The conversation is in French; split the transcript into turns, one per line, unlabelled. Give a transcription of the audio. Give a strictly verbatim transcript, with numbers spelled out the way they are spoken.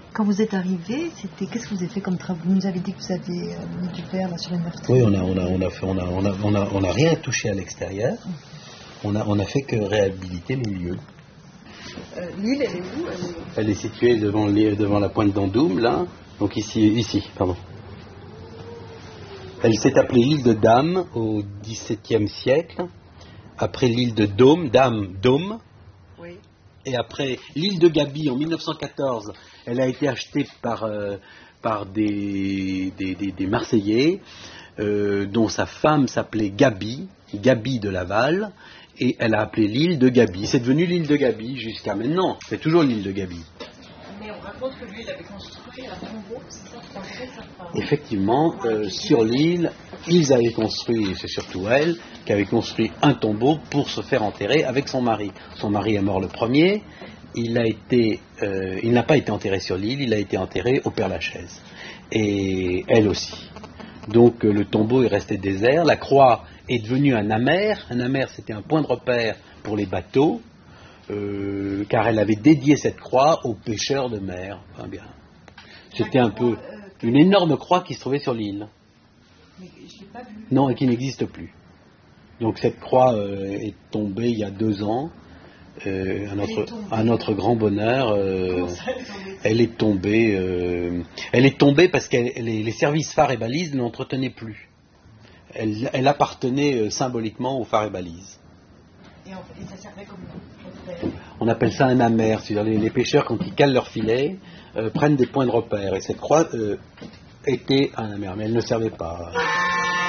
Quand vous êtes arrivé, c'était qu'est-ce que vous avez fait comme travail? Vous nous avez dit que vous avez euh, mis du verre là sur une meurtrière.
Oui, on a, on a, on a fait, on a, on a, on a, on a rien touché à l'extérieur. On a, on a fait que réhabiliter le lieu.
Euh, L'île, elle est où? Elle est,
elle est située devant, le, devant la pointe d'Andoum, là. Donc ici, ici, pardon. Elle s'est appelée l'île de Dame au dix-septième siècle. Après l'île de Dôme, Dame, Dôme.
Oui.
Et après l'île de Gaby en mille neuf cent quatorze, elle a été achetée par, euh, par des, des, des, des Marseillais, euh, dont sa femme s'appelait Gaby, Gaby de Laval, et elle a appelé l'île de Gaby. C'est devenu l'île de Gaby jusqu'à maintenant. C'est toujours l'île de Gaby.
Mais on raconte que lui, il avait construit un tombeau, c'est ça, pour enterrer sa femme.
Effectivement, euh, sur l'île, ils avaient construit, et c'est surtout elle, qui avait construit un tombeau pour se faire enterrer avec son mari. Son mari est mort le premier, il a été, euh, il n'a pas été enterré sur l'île, il a été enterré au Père-Lachaise. Et elle aussi. Donc euh, le tombeau est resté désert, la croix est devenue un amer. Un amer, c'était un point de repère pour les bateaux, euh, car elle avait dédié cette croix aux pêcheurs de mer. Enfin, bien. C'était un peu une énorme croix qui se trouvait sur l'île.
Mais je l'ai pas vu.
Non, et qui n'existe plus. Donc cette croix euh, est tombée il y a deux ans, euh, à, notre, à notre grand bonheur. Euh, elle est tombée. Euh, elle est tombée parce que les, les services phares et balises ne l'entretenaient plus. Elle, elle appartenait euh, symboliquement aux phares et balises.
Et, en fait, et ça servait comme repère.
On appelle ça un amer, c'est-à-dire les, les pêcheurs quand ils calent leur filet euh, prennent des points de repère. Et cette croix euh, était un amer, mais elle ne servait pas.